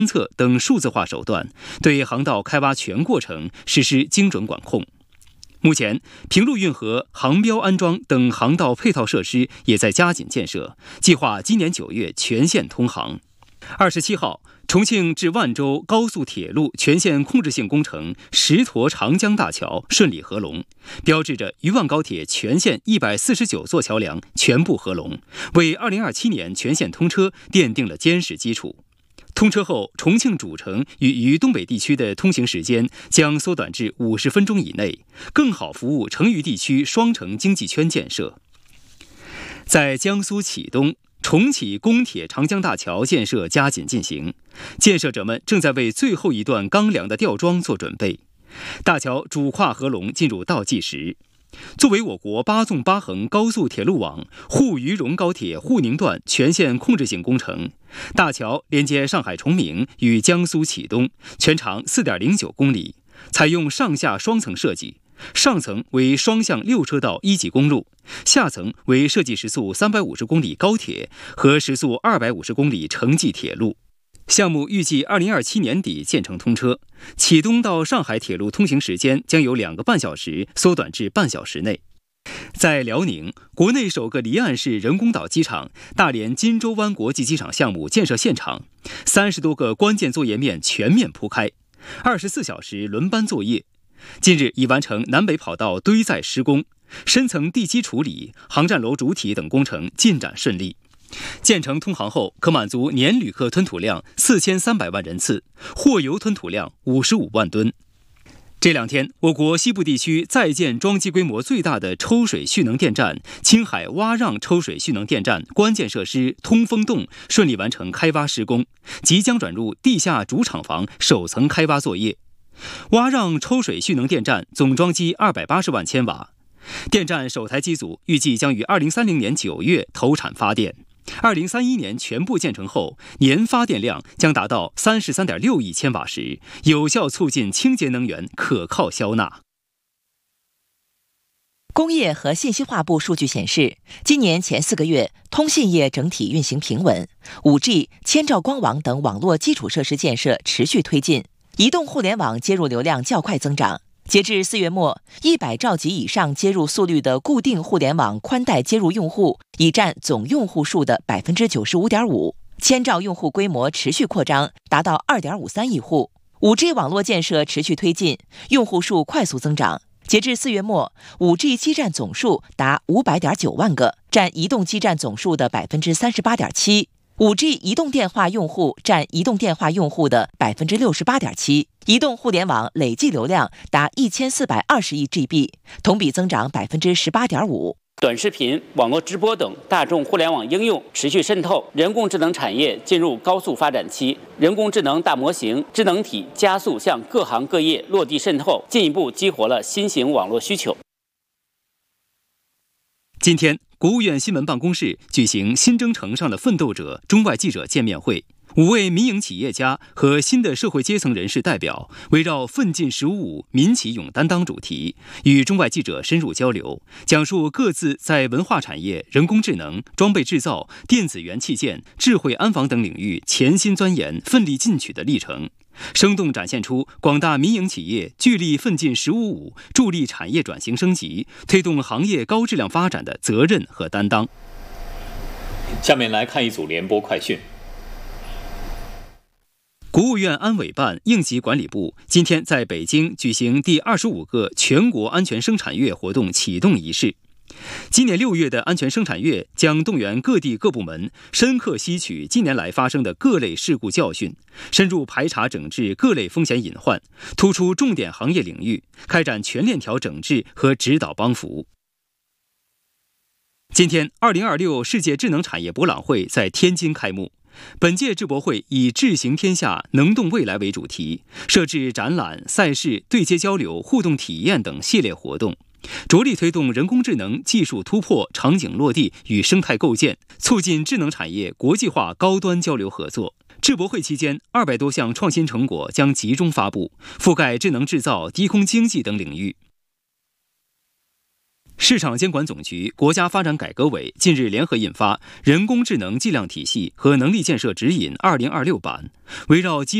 测等数字化手段，对航道开挖全过程实施精准管控。目前，平陆运河、航标安装等航道配套设施也在加紧建设，计划今年9月全线通航。27号，重庆至万州高速铁路全线控制性工程石沱长江大桥顺利合龙，标志着渝万高铁全线149座桥梁全部合龙，为2027年全线通车奠定了坚实基础。通车后，重庆主城与渝东北地区的通行时间将缩短至50分钟以内，更好服务成渝地区双城经济圈建设。在江苏启东，重启公铁长江大桥建设加紧进行，建设者们正在为最后一段钢梁的吊装做准备。大桥主跨合龙进入倒计时。作为我国8纵8横高速铁路网沪渝蓉高铁沪宁段全线控制性工程，大桥连接上海崇明与江苏启东，全长4.09公里，采用上下双层设计，上层为双向6车道1级公路，下层为设计时速350公里高铁和时速250公里城际铁路。项目预计2027年底建成通车，启东到上海铁路通行时间将由2个半小时缩短至半小时内。在辽宁，国内首个离岸式人工岛机场大连金州湾国际机场项目建设现场，30多个关键作业面全面铺开，24小时轮班作业。近日已完成南北跑道堆载施工，深层地基处理、航站楼主体等工程进展顺利。建成通航后，可满足年旅客吞吐量4300万人次，货油吞吐量55万吨。这2天，我国西部地区在建装机规模最大的抽水蓄能电站青海洼让抽水蓄能电站关键设施通风洞顺利完成开挖施工，即将转入地下主厂房首层开挖作业。洼让抽水蓄能电站总装机280万千瓦，电站首台机组预计将于2030年9月投产发电。2031年全部建成后，年发电量将达到33.6亿千瓦时，有效促进清洁能源可靠消纳。 工业和信息化部数据显示，今年前4个月，通信业整体运行平稳，5G、千兆光网等网络基础设施建设持续推进，移动互联网接入流量较快增长。截至4月末，100兆级以上接入速率的固定互联网宽带接入用户已占总用户数的 95.5%， 千兆用户规模持续扩张，达到 2.53 亿户。5G 网络建设持续推进，用户数快速增长。截至4月末， 5G 基站总数达500.9万个，占移动基站总数的 38.7%。5G 移动电话用户占移动电话用户的 68.7%， 移动互联网累计流量达1420亿 GB， 同比增长 18.5%。 短视频、网络直播等大众互联网应用持续渗透，人工智能产业进入高速发展期，人工智能大模型、智能体加速向各行各业落地渗透，进一步激活了新型网络需求。 今天，国务院新闻办公室举行新征程上的奋斗者中外记者见面会，5位民营企业家和新的社会阶层人士代表围绕奋进15民企勇担当主题，与中外记者深入交流，讲述各自在文化产业、人工智能、装备制造、电子元器件、智慧安防等领域潜心钻研、奋力进取的历程，生动展现出广大民营企业聚力奋进15助力产业转型升级、推动行业高质量发展的责任和担当。 下面来看一组联播快讯。 国务院安委办应急管理部今天在北京举行第25个全国安全生产月活动启动仪式。今年6月的安全生产月将动员各地各部门深刻吸取近年来发生的各类事故教训，深入排查整治各类风险隐患，突出重点行业领域，开展全链条整治和指导帮扶。今天2026世界智能产业博览会在天津开幕。本届智博会以智行天下能动未来为主题，设置展览、赛事、对接交流、互动体验等系列活动，着力推动人工智能技术突破、场景落地与生态构建，促进智能产业国际化高端交流合作。智博会期间，200多项创新成果将集中发布，覆盖智能制造、低空经济等领域。 市场监管总局、国家发展改革委近日联合印发《人工智能计量体系和能力建设指引（2026版）》，围绕